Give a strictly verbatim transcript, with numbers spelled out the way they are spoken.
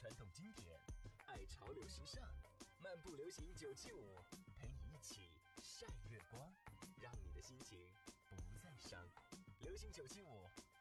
传统经典，爱潮流时尚，漫步流行九七五，陪你一起晒月光，让你的心情不再伤。流行九七五，